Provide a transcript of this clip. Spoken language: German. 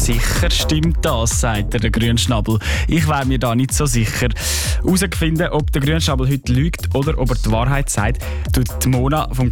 Sicher stimmt das, sagt der Grünschnabel. Ich wäre mir da nicht so sicher. Herausgefunden, ob der Grünschnabel heute lügt oder ob er die Wahrheit sagt, tut die Mona vom